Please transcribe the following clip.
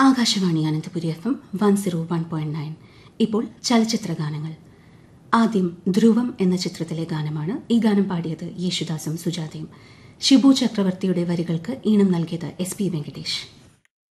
Akashvani Ananthapuri FM 101.9. ഇപ്പോൾ ചലച്ചിത്ര ഗാനങ്ങൾ. ആദ്യം ധ്രുവം എന്ന ചിത്രത്തിലെ ഗാനമാണ്. ഈ ഗാനം പാടിയത് യേശുദാസും സുജാതയും. ഷിബു ചക്രവർത്തിയുടെ വരികൾക്ക് ഈണം നൽകിയത് SP വെങ്കടേഷ്.